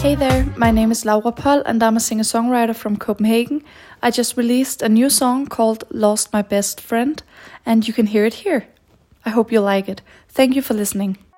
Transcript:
Hey there, my name is Laura Poll and I'm a singer-songwriter from Copenhagen. I just released a new song called Lost My Best Friend and you can hear it here. I hope you like it. Thank you for listening.